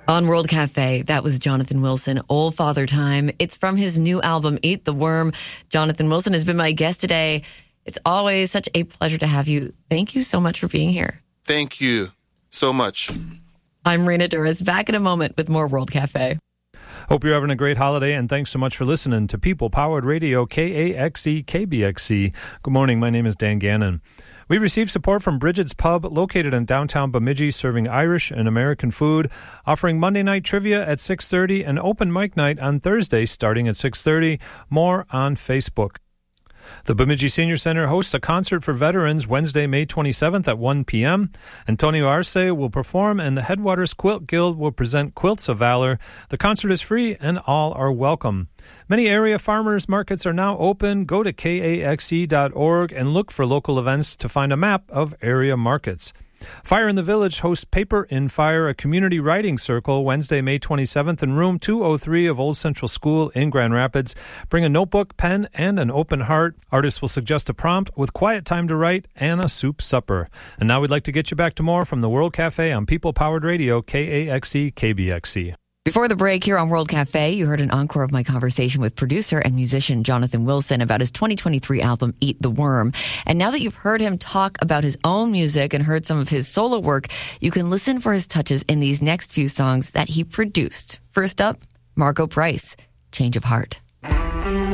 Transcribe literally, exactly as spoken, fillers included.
On World Cafe, that was Jonathan Wilson, Old Father Time. It's from his new album, Eat the Worm. Jonathan Wilson has been my guest today. It's always such a pleasure to have you. Thank you so much for being here. Thank you so much. I'm Rena Duras, back in a moment with more World Cafe. Hope you're having a great holiday, and thanks so much for listening to People Powered Radio, K A X E, K B X C. Good morning, my name is Dan Gannon. We received support from Bridget's Pub, located in downtown Bemidji, serving Irish and American food, offering Monday night trivia at six thirty and open mic night on Thursday starting at six thirty. More on Facebook. The Bemidji Senior Center hosts a concert for veterans Wednesday, May twenty-seventh at one p.m. Antonio Arce will perform, and the Headwaters Quilt Guild will present Quilts of Valor. The concert is free, and all are welcome. Many area farmers markets are now open. Go to K A X E dot org and look for local events to find a map of area markets. Fire in the Village hosts Paper in Fire, a community writing circle, Wednesday, May twenty-seventh in room two oh three of Old Central School in Grand Rapids. Bring a notebook, pen, and an open heart. Artists will suggest a prompt with quiet time to write and a soup supper. And now we'd like to get you back to more from the World Cafe on People Powered Radio, K A X E, K B X C. Before the break here on World Cafe, you heard an encore of my conversation with producer and musician Jonathan Wilson about his twenty twenty-three album, Eat the Worm. And now that you've heard him talk about his own music and heard some of his solo work, you can listen for his touches in these next few songs that he produced. First up, Marco Price, Change of Heart.